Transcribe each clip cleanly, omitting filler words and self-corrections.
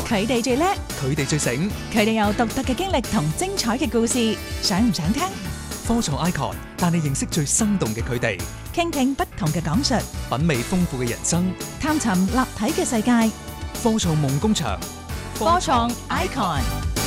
佢哋最叻， 佢哋最醒， 佢哋有獨特嘅經歷同精彩嘅故事，想唔想聽？ 科創 Icon 帶你認識最生動嘅佢哋， 傾聽不同嘅講述， 品味豐富嘅人生， 探尋立體嘅世界。 科創夢工場， 科創 Icon。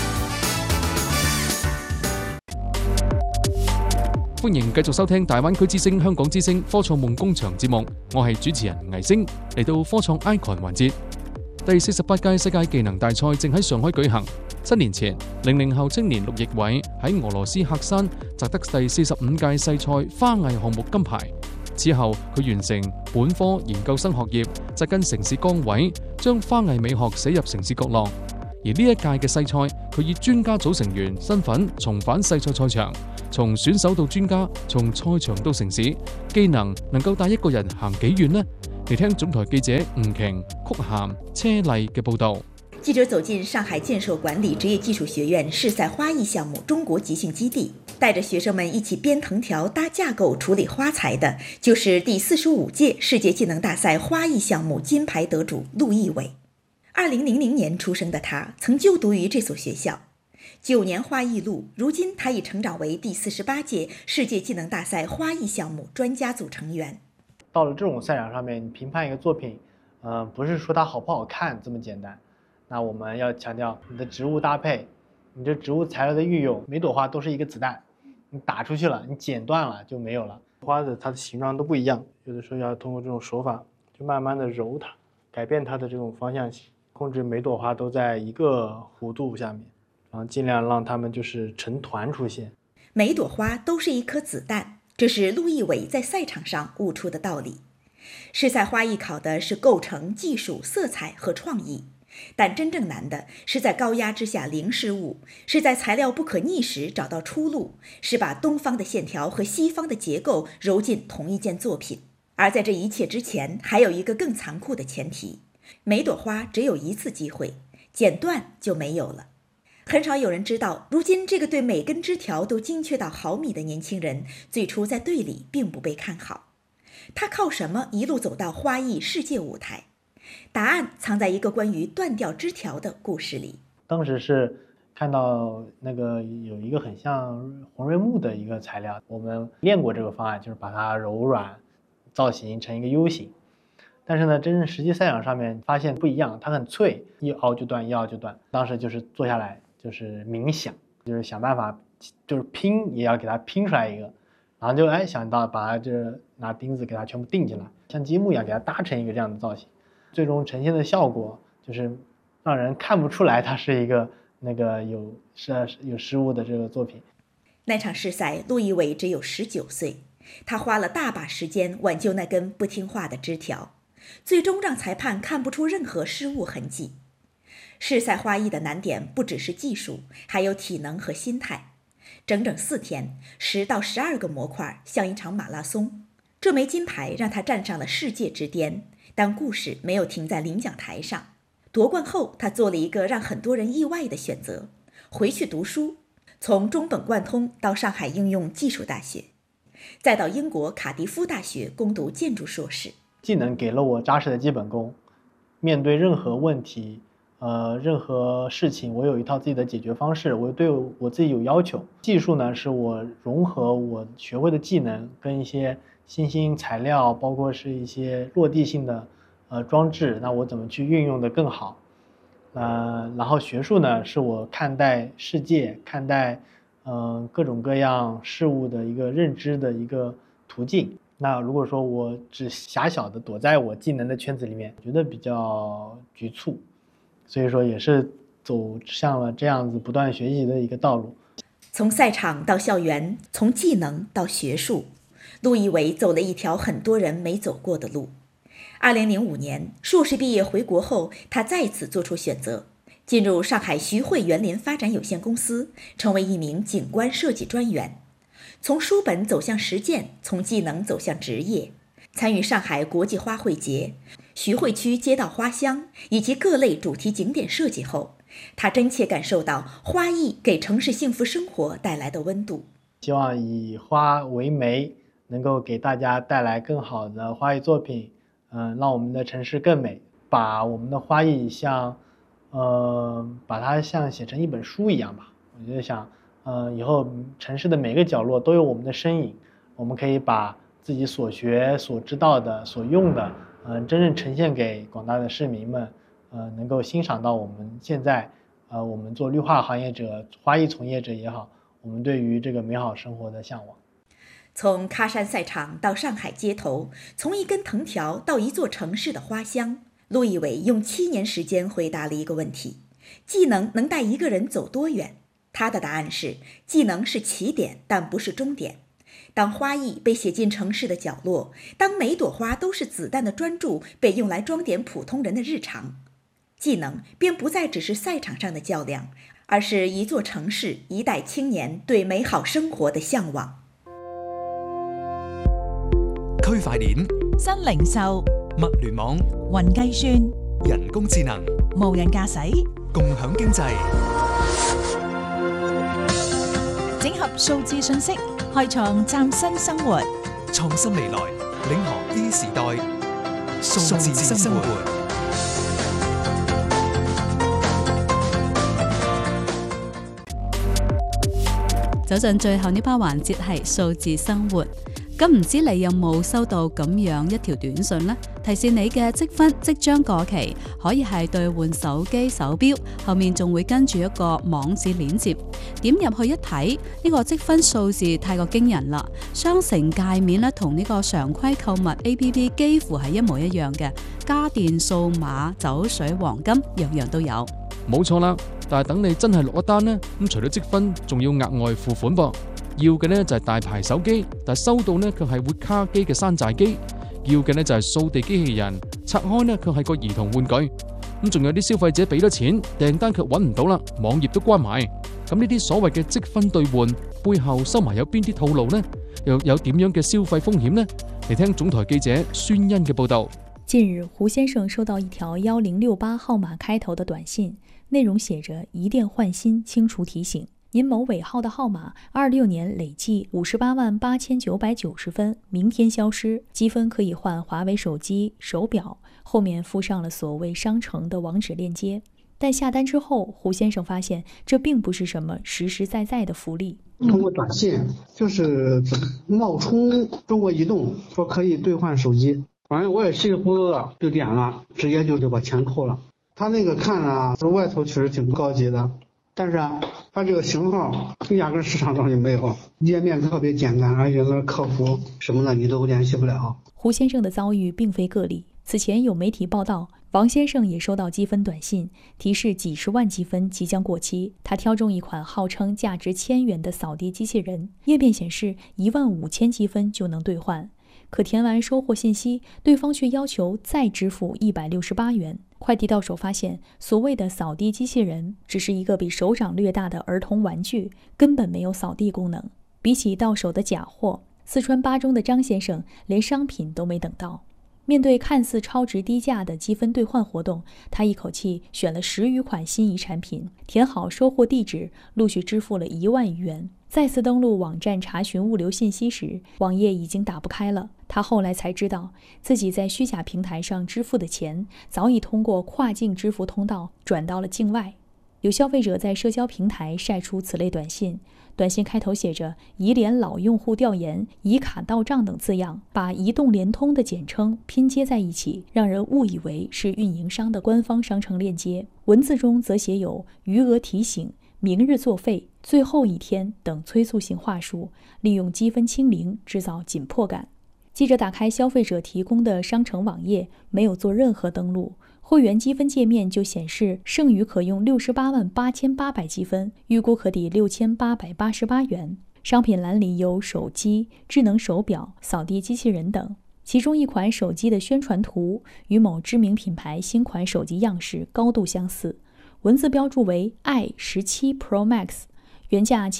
歡迎繼續收聽大灣區之聲、香港之聲科創夢工場節目，我係主持人倪星。嚟到科創 Icon 環節，第48屆世界技能大賽正喺上海舉行。7年前，00後青年陸奕偉喺俄羅斯喀山摘得第45屆世賽花藝項目金牌。之後，佢完成本科研究生學業，扎根城市崗位，將花藝美學寫入城市角落。而呢一屆嘅世賽，佢以專家組成員身份重返世賽賽場，從選手到專家，從賽場到城市，技能能夠帶一個人行幾遠呢？嚟聽總台記者吳瓊、曲涵、車麗嘅報道。 記者走進上海建設管理職業技術學院世賽花藝項目中國集訓基地，帶着學生們一起編藤條、搭架構、處理花材的，就是第45屆世界技能大賽花藝項目金牌得主陸奕偉。2000年出生的他，曾就讀於這所學校。9年花藝路，如今他已成長為第48屆世界技能大賽花藝項目專家組成員。 到了這種賽場上面，你評判一個作品，不是說它好不好看這麼簡單。那我們要強調你的植物搭配，你這植物材料的運用，每朵花都是一個子彈，你打出去了，你剪斷了就沒有了。花的它的形狀都不一樣，有的時候要通過這種手法，就慢慢的揉它，改變它的這種方向性，控制每朵花都在一個弧度下面，然後盡量讓它們就是成團出現。 每朵花都是一顆子彈，這是陸奕偉在賽場上悟出的道理。世賽花藝考的是構成、技術、色彩和創意。但真正難的是在高壓之下零失誤，是在材料不可逆時找到出路，是把東方的線條和西方的結構揉進同一件作品。而在這一切之前，還有一個更殘酷的前提，每朵花只有一次機會，剪斷就沒有了。很少有人知道，如今這個對每根枝條都精確到毫米的年輕人，最初在隊裡並不被看好。他靠什麼一路走到花藝世界舞台？答案藏在一個關於斷掉枝條的故事裡。 當時是看到那個有一個很像紅瑞木的一個材料，我們練過這個方案，就是把它柔軟造型成一個 U 型。但是呢，真正實際賽場上面發現不一樣，它很脆，一凹就斷，一凹就斷。當時就是坐下來，就是冥想，就是想辦法，就是拼也要給它拼出來一個，然後就想到把它就是拿釘子給它全部釘起來，像積木一樣給它搭成一個這樣的造型。最終呈現的效果就是讓人看不出來它是一個那個有失誤的這個作品。 那場世賽，陸奕偉只有19歲，他花了大把時間挽救那根不聽話的枝條，最終讓裁判看不出任何失誤痕跡。世賽花藝的難點不只是技術，還有體能和心態。整整4天，10到12個模塊，像一場馬拉松。這枚金牌讓他站上了世界之巔。但故事沒有停在領獎台上，奪冠後，他做了一個讓很多人意外的選擇，回去讀書，從中本貫通到上海應用技術大學，再到英國卡迪夫大學攻讀建築碩士。 技能給了我扎實的基本功，面對任何問題，任何事情，我有一套自己的解決方式，我對我自己有要求。技術呢，是我融合我學會的技能跟一些新興材料，包括是一些落地性的裝置，那我怎麼去運用得更好？然後學術呢，是我看待世界、看待各種各樣事物的一個認知的一個途徑。那如果說我只狹小的躲在我技能的圈子裡面，覺得比較局促，所以說也是走向了這樣子不斷學習的一個道路。 從賽場到校園，從技能到學術，陸奕偉走了一條很多人沒走過的路。2005年，碩士畢業回國後，他再次做出選擇，進入上海徐匯園林發展有限公司，成為一名景觀設計專員。從書本走向實踐，從技能走向職業，參與上海國際花卉節、徐匯區街道花香以及各類主題景點設計後，他真切感受到花藝給城市幸福生活帶來的溫度。 希望以花為媒，能夠給大家帶來更好的花藝作品，讓我們的城市更美，把我們的花藝向把它像写成一本书一样吧。我就想，以后城市的每个角落都有我们的身影，我们可以把自己所学、所知道的、所用的，真正呈现给广大的市民们，能够欣赏到我们现在，我们做绿化行业者、花艺从业者也好，我们对于这个美好生活的向往。 从喀山赛场到上海街头，从一根藤条到一座城市的花香，陆毅伟用7年时间回答了一个问题：技能能带一个人走多远？他的答案是，技能是起点，但不是终点。当花艺被写进城市的角落，当每朵花都是子弹的专注被用来装点普通人的日常，技能便不再只是赛场上的较量，而是一座城市、一代青年對美好生活的向往。 區塊鏈、 新零售、 物聯網、 雲計算、 人工智能、 無人駕駛， 共享經濟。 整合數字信息，開創嶄新生活。 創新未來，領航 E 時代，數字生活。 走進最後呢 part 環節係數字生活。咁唔知你有冇收到咁樣一條短信呢？提示你嘅積分即將過期，可以係兌換手機手錶，後面仲會跟住一個網址鏈接，點入去一睇，呢個積分數字太過驚人啦！商城界面咧同呢個常規購物 APP 幾乎係一模一樣嘅，家電、數碼、酒水、黃金，樣樣都有。 冇錯啦，但係等你真係落一單呢，咁除咗積分，仲要額外付款噃。要嘅呢就係大牌手機，但係收到呢卻係活卡機嘅山寨機；要嘅呢就係掃地機器人，拆開呢卻係個兒童玩具。咁仲有啲消費者俾咗錢，訂單卻揾唔到啦，網頁都關埋。咁呢啲所謂嘅積分兌換背後收埋有邊啲套路呢？又有點樣嘅消費風險呢？嚟聽總台記者孫欣嘅報道。 近日，胡先生收到一條1068號碼開頭的短信，內容寫着一電換新清除提醒。您某尾號的號碼26年累計588990分，明天消失。積分可以換華為手機、手錶，後面附上了所謂商城的網址鏈接。但下單之後，胡先生發現這並不是什麼實實在在的福利。 通過短信就是冒充中國移動，說可以兌換手機，反正我也稀里糊塗的就點了，直接就把錢扣了。他那個看啊，外頭確實挺高級的。但是啊，它這個型號壓根市場上就沒有，頁面特別簡單，而且那客服什麼的你都聯繫不了。 胡先生的遭遇並非個例，此前有媒體報道，王先生也收到積分短信，提示幾十萬積分即將過期。他挑中一款號稱價值1000元的掃地機器人，頁面顯示15000積分就能兌換，可填完收貨信息，對方卻要求再支付168元。快遞到手發現，所謂的掃地機器人只是一個比手掌略大的兒童玩具，根本沒有掃地功能。比起到手的假貨，四川巴中的張先生連商品都沒等到。面對看似超值低價的積分兌換活動，他一口氣選了10餘款心儀產品，填好收貨地址，陸續支付了1萬餘元。再次登錄網站查詢物流信息時，網頁已經打不開了。他後來才知道，自己在虛假平台上支付的錢早已通過跨境支付通道轉到了境外。有消費者在社交平台曬出此類短信，短信開頭寫着移聯老用戶調研、以卡到賬等字樣，把移動聯通的簡稱拼接在一起，讓人誤以為是運營商的官方商城鏈接。文字中則寫有餘額提醒、明日作廢、最後一天等催促性話術，利用積分清零製造緊迫感。記者打開消費者提供的商城網頁，沒有做任何登錄，會員積分界面就顯示剩餘可用688800積分，預估可抵6888元。商品欄裡有手機、智能手錶、掃地機器人等，其中一款手機的宣傳圖與某知名品牌新款手機樣式高度相似，文字標註為 i17 Pro Max， 原價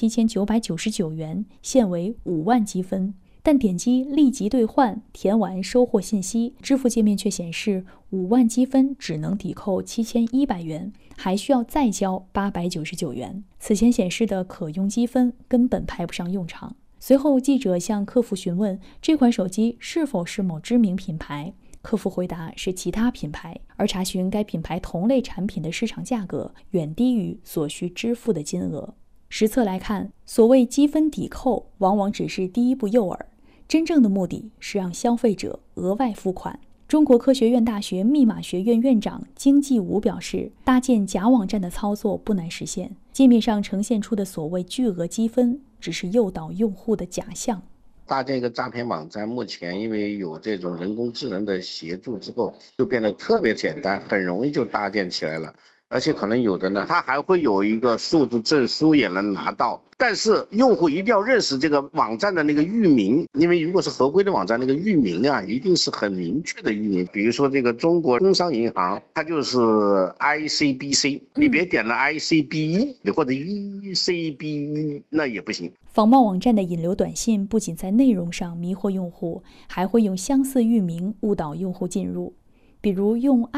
7999元，現為5萬積分。但點擊立即兌換，填完收貨信息，支付界面卻顯示5萬積分只能抵扣7100元，還需要再交899元。此前顯示的可用積分根本派不上用場。隨後記者向客服詢問這款手機是否是某知名品牌， 客服回答是其他品牌，而查询该品牌同类产品的市场价格远低于所需支付的金额。实测来看，所谓积分抵扣往往只是第一步诱饵，真正的目的是让消费者额外付款。中国科学院大学密码学院院长金继武表示，搭建假网站的操作不难实现，界面上呈现出的所谓巨额积分只是诱导用户的假象。 搭建一个诈骗网站，目前因为有这种人工智能的协助之后，就变得特别简单，很容易就搭建起来了。而且可能有的呢，它还会有一个数字证书也能拿到，但是用户一定要认识这个网站的那个域名，因为如果是合规的网站，那个域名啊一定是很明确的域名。比如说这个中国工商银行，它就是 ICBC， 你别点了 ICB1 或者 ECB1， 那也不行。 仿冒网站的引流短信不仅在内容上迷惑用户，还会用相似域名误导用户进入，比如用